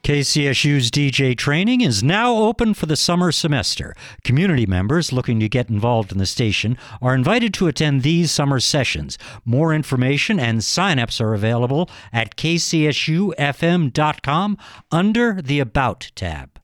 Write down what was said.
KCSU's DJ training is now open for the summer semester. Community members looking to get involved in the station are invited to attend these summer sessions. More information and sign-ups are available at kcsufm.com under the About tab.